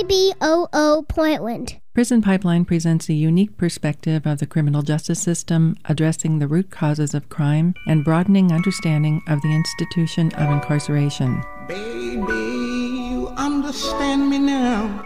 KBOO Portland. Prison Pipeline presents a unique perspective of the criminal justice system, addressing the root causes of crime and broadening understanding of the institution of incarceration. Baby, you understand me now.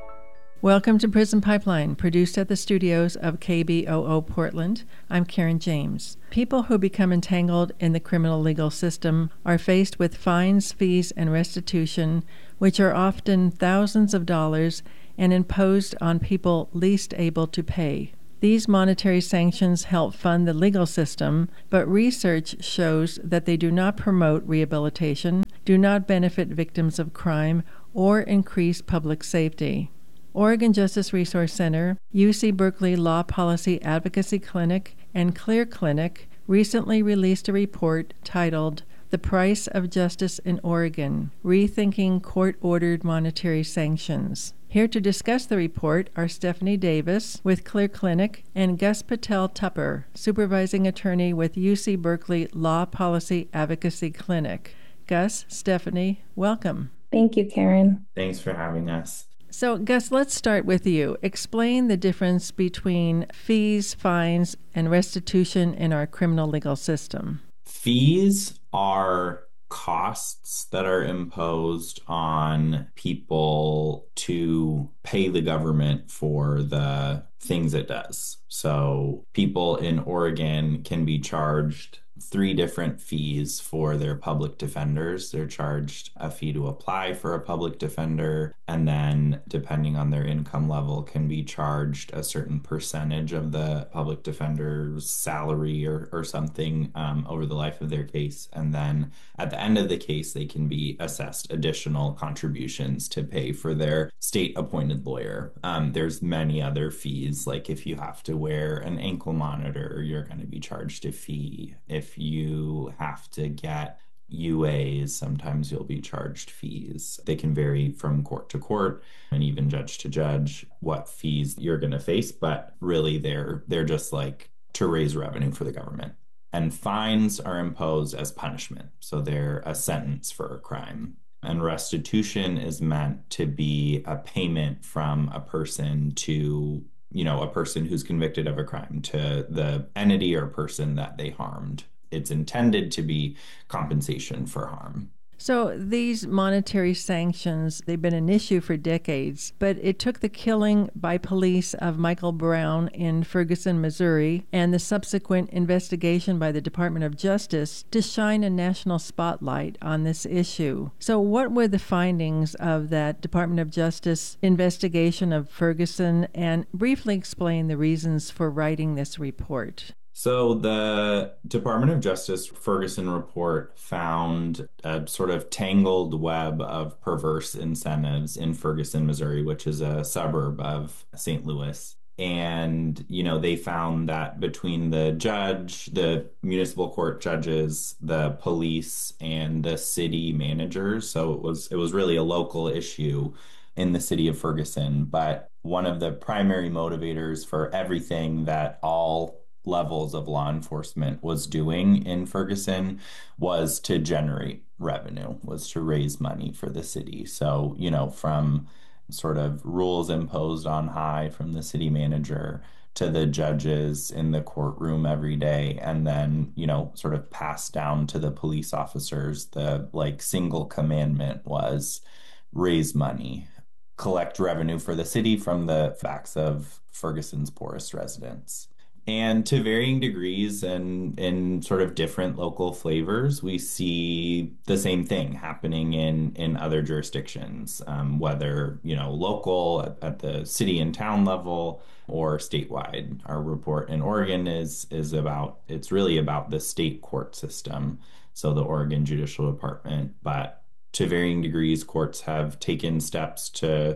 Welcome to Prison Pipeline, produced at the studios of KBOO Portland. I'm Karen James. People who become entangled in the criminal legal system are faced with fines, fees, and restitution, which are often thousands of dollars and imposed on people least able to pay. These monetary sanctions help fund the legal system, but research shows that they do not promote rehabilitation, do not benefit victims of crime, or increase public safety. Oregon Justice Resource Center, UC Berkeley Law Policy Advocacy Clinic, and Clear Clinic recently released a report titled The Price of Justice in Oregon, Rethinking Court-Ordered Monetary Sanctions. Here to discuss the report are Stephanie Davis with Clear Clinic and Gus Patel Tupper, supervising attorney with UC Berkeley Law Policy Advocacy Clinic. Gus, Stephanie, welcome. Thank you, Karen. Thanks for having us. So, Gus, let's start with you. Explain the difference between fees, fines, and restitution in our criminal legal system. Fees are costs that are imposed on people to pay the government for the things it does. So people in Oregon can be charged 3 different fees for their public defenders. They're charged a fee to apply for a public defender, and then depending on their income level can be charged a certain percentage of the public defender's salary or something over the life of their case. And then at the end of the case, they can be assessed additional contributions to pay for their state-appointed lawyer. There's many other fees, like if you have to wear an ankle monitor, you're going to be charged a fee. If you have to get UAs, sometimes you'll be charged fees. They can vary from court to court and even judge to judge what fees you're going to face, but really they're just like to raise revenue for the government. And fines are imposed as punishment, so they're a sentence for a crime. And restitution is meant to be a payment from a person to, a person who's convicted of a crime, to the entity or person that they harmed. It's intended to be compensation for harm. So these monetary sanctions, they've been an issue for decades, but it took the killing by police of Michael Brown in Ferguson, Missouri, and the subsequent investigation by the Department of Justice to shine a national spotlight on this issue. So what were the findings of that Department of Justice investigation of Ferguson, and briefly explain the reasons for writing this report? So the Department of Justice Ferguson report found a sort of tangled web of perverse incentives in Ferguson, Missouri, which is a suburb of St. Louis. And, they found that between the judge, the municipal court judges, the police, and the city managers, so it was really a local issue in the city of Ferguson. But one of the primary motivators for everything that all levels of law enforcement was doing in Ferguson was to generate revenue, was to raise money for the city. So, from sort of rules imposed on high from the city manager to the judges in the courtroom every day, and then, sort of passed down to the police officers, the single commandment was raise money, collect revenue for the city from the backs of Ferguson's poorest residents. And to varying degrees and in sort of different local flavors, we see the same thing happening in other jurisdictions, whether, local at the city and town level or statewide. Our report in Oregon is it's really about the state court system, so the Oregon Judicial Department. But to varying degrees, courts have taken steps to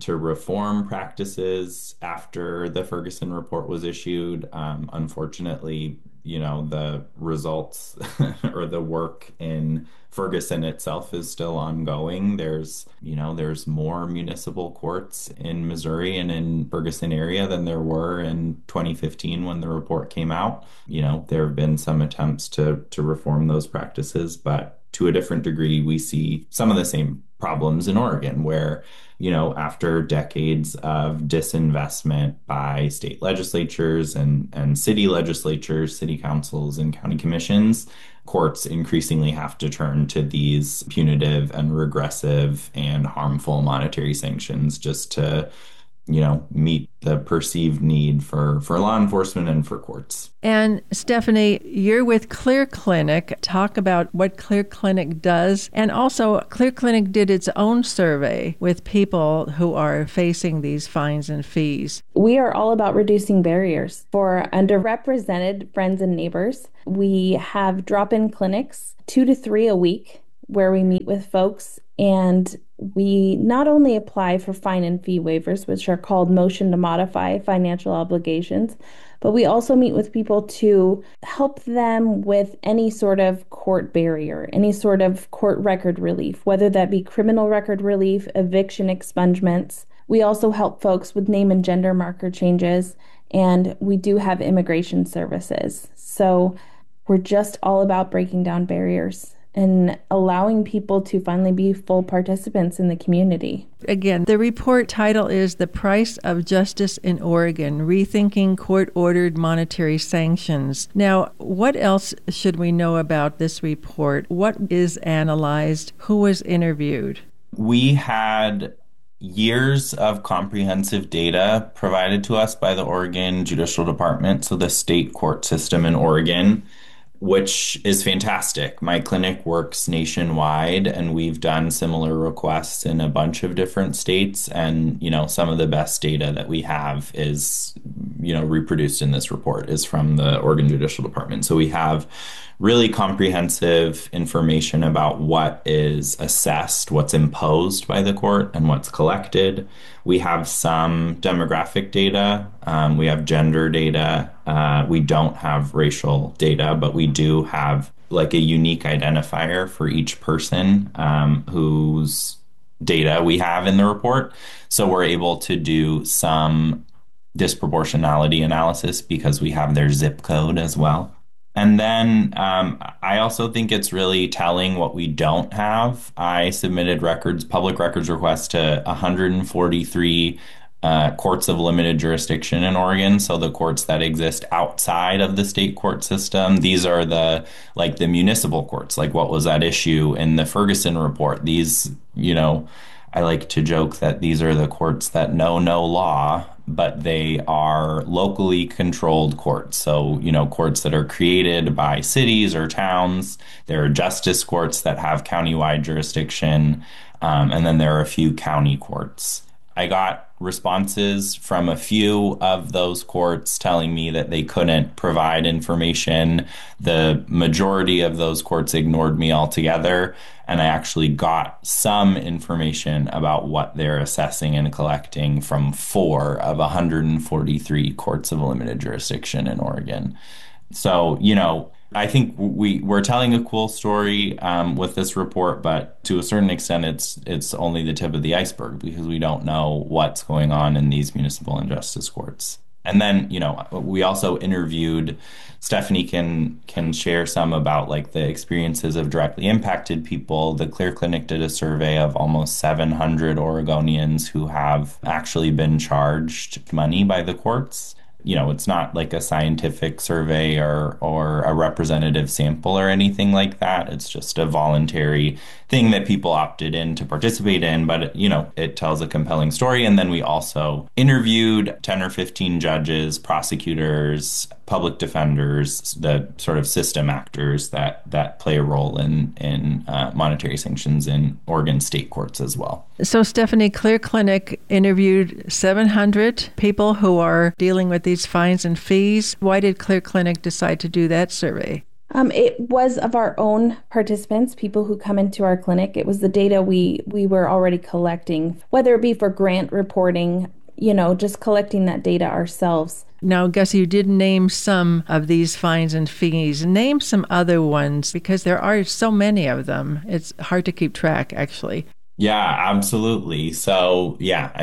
reform practices after the Ferguson report was issued. Unfortunately, the results or the work in Ferguson itself is still ongoing. There's more municipal courts in Missouri and in Ferguson area than there were in 2015 when the report came out. There have been some attempts to reform those practices, but to a different degree, we see some of the same problems in Oregon, where, after decades of disinvestment by state legislatures and city legislatures, city councils, and county commissions, courts increasingly have to turn to these punitive and regressive and harmful monetary sanctions just to meet the perceived need for law enforcement and for courts. And Stephanie, you're with Clear Clinic. Talk about what Clear Clinic does. And also, Clear Clinic did its own survey with people who are facing these fines and fees. We are all about reducing barriers for underrepresented friends and neighbors. We have drop-in clinics, 2 to 3 a week, where we meet with folks, and we not only apply for fine and fee waivers, which are called motion to modify financial obligations, but we also meet with people to help them with any sort of court barrier, any sort of court record relief, whether that be criminal record relief, eviction expungements. We also help folks with name and gender marker changes, and we do have immigration services. So we're just all about breaking down barriers and allowing people to finally be full participants in the community. Again, the report title is The Price of Justice in Oregon, Rethinking Court-Ordered Monetary Sanctions. Now, what else should we know about this report? What is analyzed? Who was interviewed? We had years of comprehensive data provided to us by the Oregon Judicial Department, so the state court system in Oregon, which is fantastic. My clinic works nationwide, and we've done similar requests in a bunch of different states. And, some of the best data that we have is, reproduced in this report is from the Oregon Judicial Department. So we have really comprehensive information about what is assessed, what's imposed by the court, and what's collected. We have some demographic data. We have gender data. We don't have racial data, but we do have like a unique identifier for each person whose data we have in the report. So we're able to do some disproportionality analysis because we have their zip code as well. And then I also think it's really telling what we don't have. I submitted public records requests to 143 courts of limited jurisdiction in Oregon. So the courts that exist outside of the state court system. These are the municipal courts, like what was at issue in the Ferguson report. These, I like to joke that these are the courts that know no law, but they are locally controlled courts. So, courts that are created by cities or towns. There are justice courts that have countywide jurisdiction. And then there are a few county courts. I got responses from a few of those courts telling me that they couldn't provide information. The majority of those courts ignored me altogether, and I actually got some information about what they're assessing and collecting from 4 of 143 courts of limited jurisdiction in Oregon. So, I think we're telling a cool story with this report, but to a certain extent, it's only the tip of the iceberg because we don't know what's going on in these municipal and justice courts. And then, we also interviewed, Stephanie can share some about like the experiences of directly impacted people. The Clear Clinic did a survey of almost 700 Oregonians who have actually been charged money by the courts. It's not like a scientific survey or a representative sample or anything like that. It's just a voluntary thing that people opted in to participate in, but it tells a compelling story. And then we also interviewed 10 or 15 judges, prosecutors, public defenders, the sort of system actors that play a role in monetary sanctions in Oregon state courts as well. So, Stephanie, Clear Clinic interviewed 700 people who are dealing with these fines and fees. Why did Clear Clinic decide to do that survey? It was of our own participants, people who come into our clinic. It was the data we were already collecting, whether it be for grant reporting, just collecting that data ourselves. Now, Gus, you did name some of these fines and fees. Name some other ones because there are so many of them. It's hard to keep track, actually. Yeah, absolutely. So,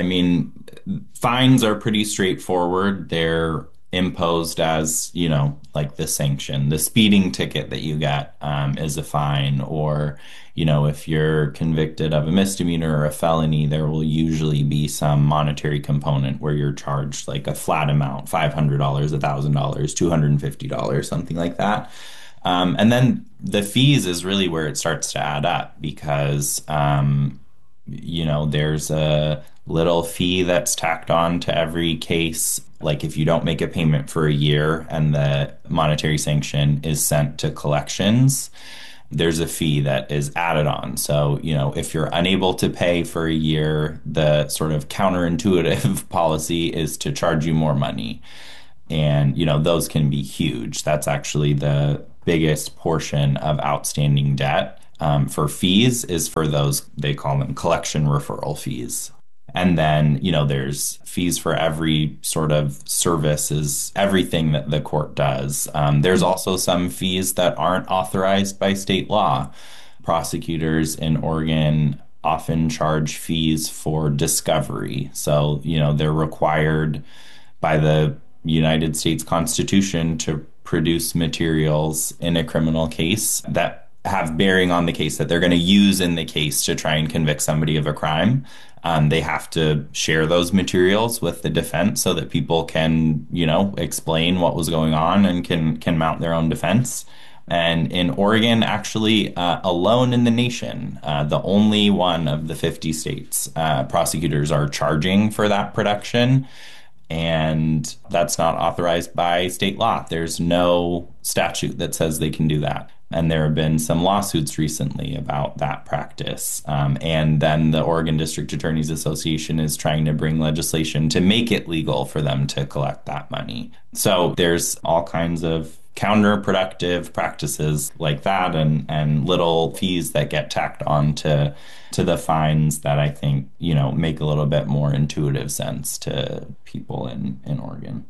fines are pretty straightforward. They're imposed as, like the sanction. The speeding ticket that you get is a fine, or, If you're convicted of a misdemeanor or a felony, there will usually be some monetary component where you're charged like a flat amount, $500, $1,000, $250, something like that. And then the fees is really where it starts to add up because, there's a little fee that's tacked on to every case. Like if you don't make a payment for a year and the monetary sanction is sent to collections, there's a fee that is added on. So, if you're unable to pay for a year, the sort of counterintuitive policy is to charge you more money. And, those can be huge. That's actually the biggest portion of outstanding debt for fees is for those, they call them collection referral fees. And then, there's fees for every sort of services, everything that the court does. There's also some fees that aren't authorized by state law. Prosecutors in Oregon often charge fees for discovery. So, they're required by the United States Constitution to produce materials in a criminal case that have bearing on the case that they're going to use in the case to try and convict somebody of a crime. They have to share those materials with the defense so that people can, explain what was going on and can mount their own defense. And in Oregon, actually, alone in the nation, the only one of the 50 states, prosecutors are charging for that production. And that's not authorized by state law. There's no statute that says they can do that. And there have been some lawsuits recently about that practice. And then the Oregon District Attorneys Association is trying to bring legislation to make it legal for them to collect that money. So there's all kinds of counterproductive practices like that and little fees that get tacked on to the fines that I think, make a little bit more intuitive sense to people in Oregon.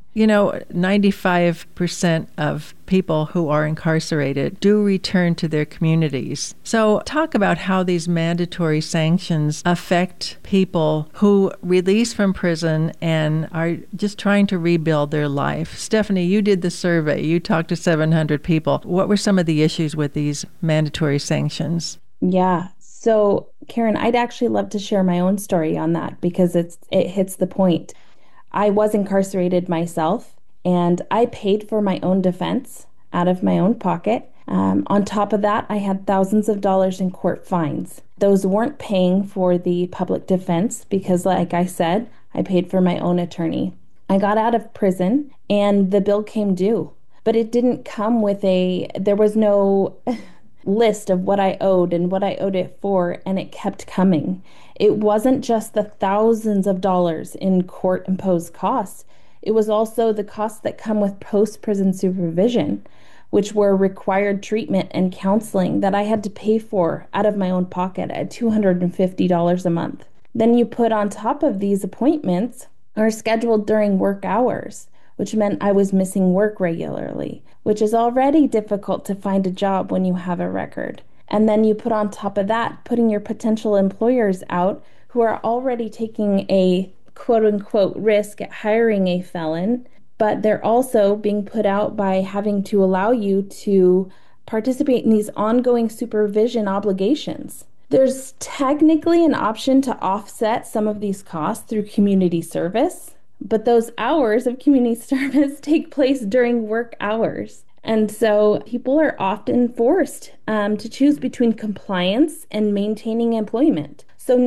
95% of people who are incarcerated do return to their communities. So talk about how these mandatory sanctions affect people who release from prison and are just trying to rebuild their life. Stephanie, you did the survey. You talked to 700 people. What were some of the issues with these mandatory sanctions? Yeah. So, Karen, I'd actually love to share my own story on that because it hits the point. I was incarcerated myself, and I paid for my own defense out of my own pocket. On top of that, I had thousands of dollars in court fines. Those weren't paying for the public defense because, like I said, I paid for my own attorney. I got out of prison, and the bill came due, but it didn't come with there was no list of what I owed and what I owed it for, and it kept coming. It wasn't just the thousands of dollars in court-imposed costs. It was also the costs that come with post-prison supervision, which were required treatment and counseling that I had to pay for out of my own pocket at $250 a month. Then you put on top of these appointments are scheduled during work hours, which meant I was missing work regularly, which is already difficult to find a job when you have a record. And then you put on top of that, putting your potential employers out who are already taking a quote-unquote risk at hiring a felon, but they're also being put out by having to allow you to participate in these ongoing supervision obligations. There's technically an option to offset some of these costs through community service, but those hours of community service take place during work hours. And so people are often forced to choose between compliance and maintaining employment. So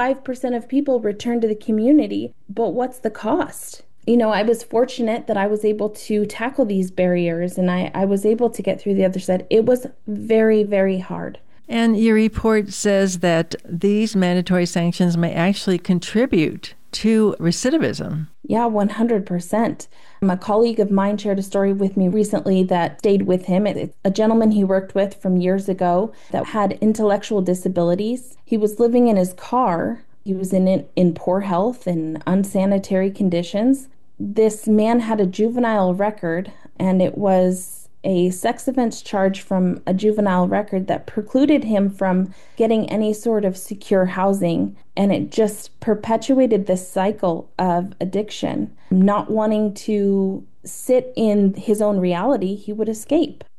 95% of people return to the community, but what's the cost? I was fortunate that I was able to tackle these barriers and I was able to get through the other side. It was very, very hard. And your report says that these mandatory sanctions may actually contribute to recidivism. Yeah, 100%. A colleague of mine shared a story with me recently that stayed with him. It's a gentleman he worked with from years ago that had intellectual disabilities. He was living in his car. He was in poor health and unsanitary conditions. This man had a juvenile record, and it was a sex offense charge from a juvenile record that precluded him from getting any sort of secure housing. And it just perpetuated this cycle of addiction. Not wanting to sit in his own reality, he would escape.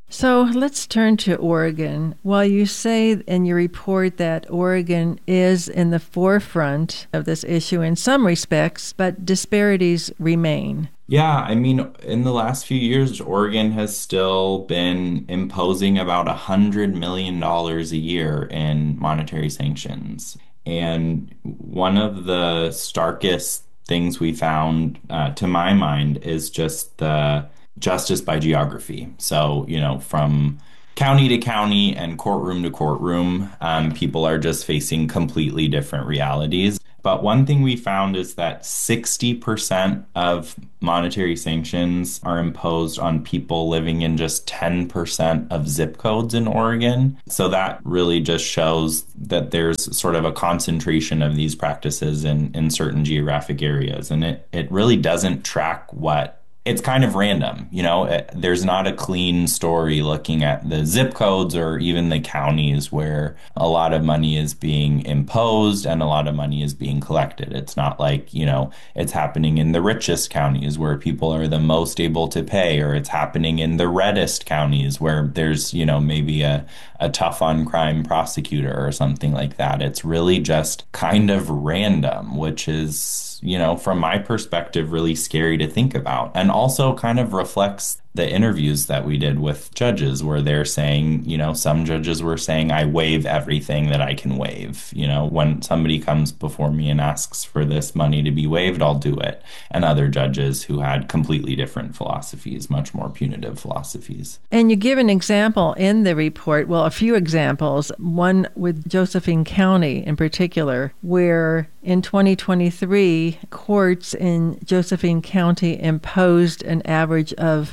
So let's turn to Oregon. While you say in your report that Oregon is in the forefront of this issue in some respects, but disparities remain. Yeah, I mean, in the last few years, Oregon has still been imposing about $100 million a year in monetary sanctions. And one of the starkest things we found, to my mind, is just the justice by geography. So, from county to county and courtroom to courtroom, people are just facing completely different realities. But one thing we found is that 60% of monetary sanctions are imposed on people living in just 10% of zip codes in Oregon. So that really just shows that there's sort of a concentration of these practices in certain geographic areas. And it really doesn't track it's kind of random, there's not a clean story looking at the zip codes or even the counties where a lot of money is being imposed and a lot of money is being collected. It's not like, it's happening in the richest counties where people are the most able to pay, or it's happening in the reddest counties where there's, maybe a tough on crime prosecutor or something like that. It's really just kind of random, which is, from my perspective, really scary to think about. And also kind of reflects the interviews that we did with judges where they're saying, some judges were saying, I waive everything that I can waive. When somebody comes before me and asks for this money to be waived, I'll do it. And other judges who had completely different philosophies, much more punitive philosophies. And you give an example in the report, well, a few examples, one with Josephine County in particular, where in 2023, courts in Josephine County imposed an average of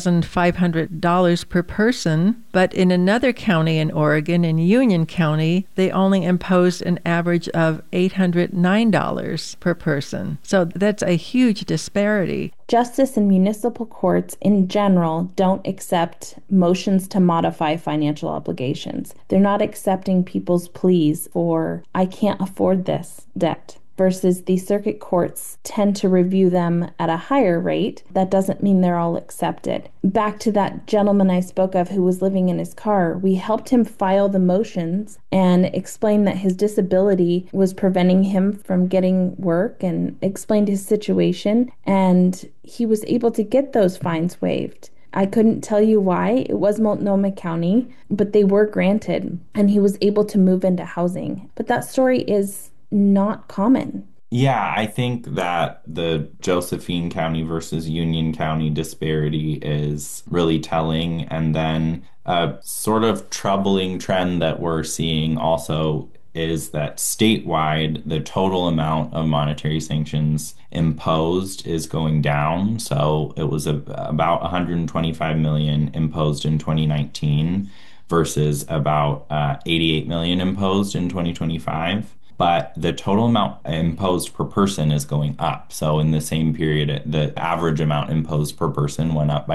$4,500 per person, but in another county in Oregon, in Union County, they only imposed an average of $809 per person. So that's a huge disparity. Justice and municipal courts in general don't accept motions to modify financial obligations. They're not accepting people's pleas for, I can't afford this debt. Versus the circuit courts tend to review them at a higher rate. That doesn't mean they're all accepted. Back to that gentleman I spoke of who was living in his car, we helped him file the motions and explain that his disability was preventing him from getting work, and explained his situation, and he was able to get those fines waived. I couldn't tell you why. It was Multnomah County, but they were granted, and he was able to move into housing. But that story is not common. Yeah, I think that the Josephine County versus Union County disparity is really telling. And then a sort of troubling trend that we're seeing also is that statewide, the total amount of monetary sanctions imposed is going down. So it was about 125 million imposed in 2019 versus about 88 million imposed in 2025. But the total amount imposed per person is going up. So in the same period, the average amount imposed per person went up by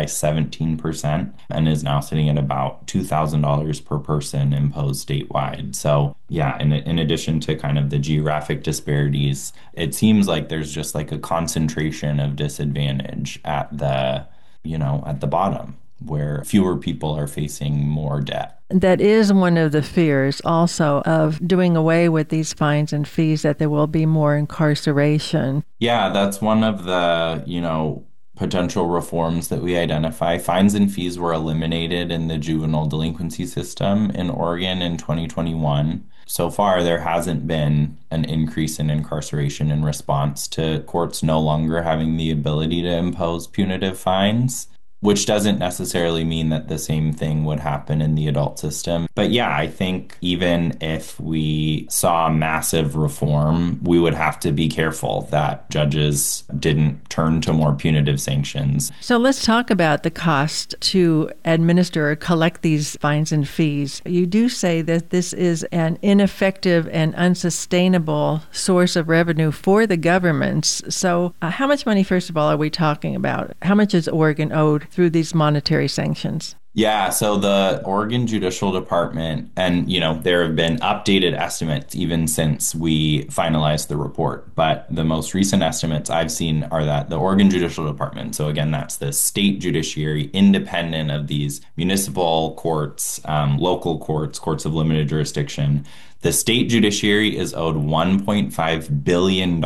17% and is now sitting at about $2,000 per person imposed statewide. So yeah, in addition to kind of the geographic disparities, it seems like there's just like a concentration of disadvantage at the bottom, where fewer people are facing more debt. That is one of the fears also of doing away with these fines and fees, that there will be more incarceration. Yeah, that's one of the, potential reforms that we identify. Fines and fees were eliminated in the juvenile delinquency system in Oregon in 2021. So far, there hasn't been an increase in incarceration in response to courts no longer having the ability to impose punitive fines, which doesn't necessarily mean that the same thing would happen in the adult system. But yeah, I think even if we saw massive reform, we would have to be careful that judges didn't turn to more punitive sanctions. So let's talk about the cost to administer or collect these fines and fees. You do say that this is an ineffective and unsustainable source of revenue for the governments. So how much money, first of all, are we talking about? How much is Oregon owed through these monetary sanctions? Yeah, so the Oregon Judicial Department, and there have been updated estimates even since we finalized the report. But the most recent estimates I've seen are that the Oregon Judicial Department, so again, that's the state judiciary, independent of these municipal courts, local courts, courts of limited jurisdiction. The state judiciary is owed $1.5 billion.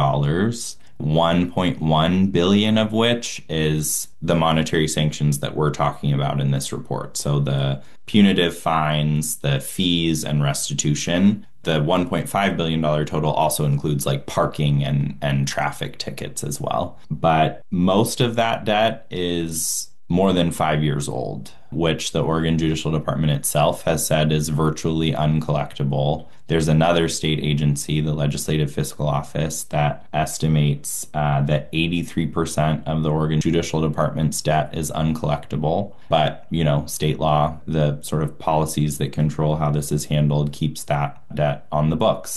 1.1 billion of which is the monetary sanctions that we're talking about in this report. So the punitive fines, the fees, and restitution. The $1.5 billion total also includes like parking and traffic tickets as well. But most of that debt is more than 5 years old, which the Oregon Judicial Department itself has said is virtually uncollectible. There's another state agency, the Legislative Fiscal Office, that estimates that 83% of the Oregon Judicial Department's debt is uncollectible. But, state law, the sort of policies that control how this is handled, keeps that debt on the books.